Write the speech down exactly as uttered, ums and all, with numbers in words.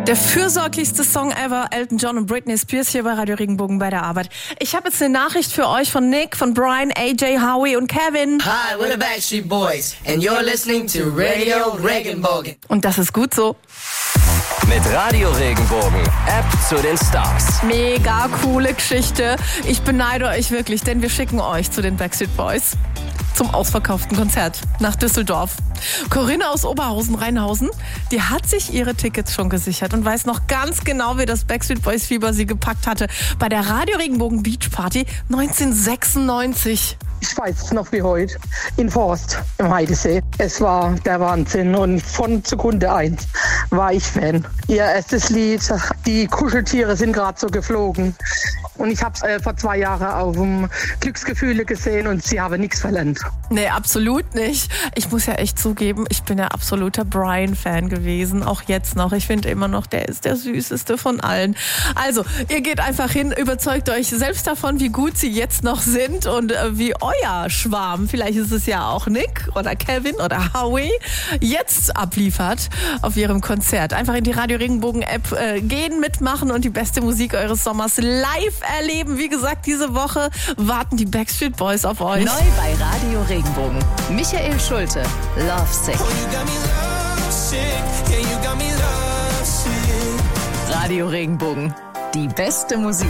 Der fürsorglichste Song ever, Elton John und Britney Spears hier bei Radio Regenbogen bei der Arbeit. Ich habe jetzt eine Nachricht für euch von Nick, von Brian, A J, Howie und Kevin. Hi, we're the Backstreet Boys and you're listening to Radio Regenbogen. Und das ist gut so. Mit Radio Regenbogen, App zu den Stars. Mega coole Geschichte. Ich beneide euch wirklich, denn wir schicken euch zu den Backstreet Boys zum ausverkauften Konzert nach Düsseldorf. Corinna aus Oberhausen-Rheinhausen, die hat sich ihre Tickets schon gesichert und weiß noch ganz genau, wie das Backstreet Boys Fieber sie gepackt hatte bei der Radio Regenbogen Beach Party neunzehnhundertsechsundneunzig. Ich weiß es noch wie heute, in Forst im Heidesee. Es war der Wahnsinn und von Sekunde eins war ich Fan. Ihr erstes Lied, die Kuscheltiere sind gerade so geflogen. Und ich habe es äh, vor zwei Jahren auf dem Glücksgefühle gesehen und sie haben nichts verlernt. Nee, absolut nicht. Ich muss ja echt zugeben, ich bin ja absoluter Brian-Fan gewesen, auch jetzt noch. Ich finde immer noch, der ist der süßeste von allen. Also, ihr geht einfach hin, überzeugt euch selbst davon, wie gut sie jetzt noch sind und äh, wie euer Schwarm, vielleicht ist es ja auch Nick oder Kevin oder Howie, jetzt abliefert auf ihrem Konzert. Einfach in die Radio Regenbogen App äh, gehen, mitmachen und die beste Musik eures Sommers live erleben. Wie gesagt, diese Woche warten die Backstreet Boys auf euch. Neu bei Radio Regenbogen. Michael Schulte, Love Sick. Radio Regenbogen. Die beste Musik.